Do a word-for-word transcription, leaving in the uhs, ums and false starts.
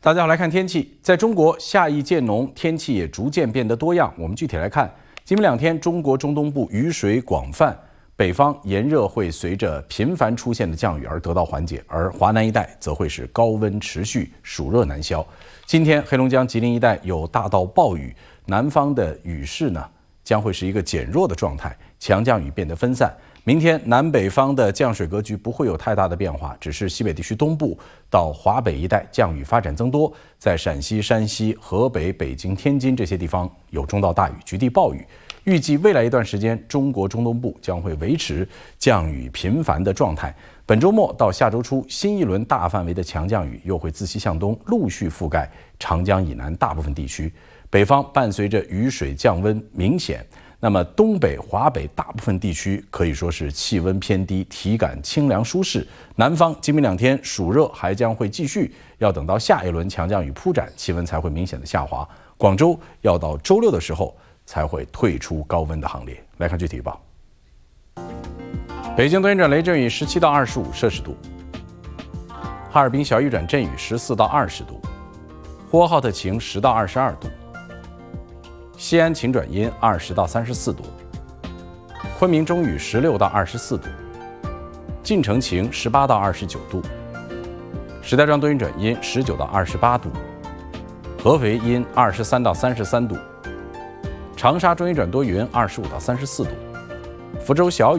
大家好，来看天气。在中国，夏意渐浓，天气也逐渐变得多样。我们具体来看，今明两天，中国中东部雨水广泛，北方炎热会随着频繁出现的降雨而得到缓解，而华南一带则会是高温持续，暑热难消。今天，黑龙江、吉林一带有大到暴雨，南方的雨势呢将会是一个减弱的状态，强降雨变得分散。明天南北方的降水格局不会有太大的变化，只是西北地区东部到华北一带降雨发展增多，在陕西、山西、河北、北京、天津这些地方有中到大雨，局地暴雨。预计未来一段时间，中国中东部将会维持降雨频繁的状态。本周末到下周初，新一轮大范围的强降雨又会自西向东陆续覆盖长江以南大部分地区。北方伴随着雨水降温明显。那么东北、华北大部分地区可以说是气温偏低，体感清凉舒适。南方今明两天暑热还将会继续，要等到下一轮强降雨铺展，气温才会明显的下滑。广州要到周六的时候才会退出高温的行列。来看具体预报。北京多云转雷阵雨，十七到二十五摄氏度；哈尔滨小雨转阵雨，十四到二十度；呼和浩特晴，十到二十二度。西安晴转阴，二十到三十四度；昆明中雨，十六到二十四度；晋城晴，十八到二十九度；石家庄多云转阴，十九到二十八度；合肥阴，二十三到三十三度；长沙中阴转多云，二十五到三十四度；福州小雨。